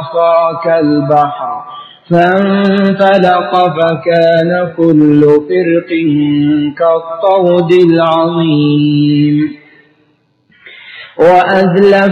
عصاك البحر فانفلق فكان كل فرق كالطود العظيم. وأزلفنا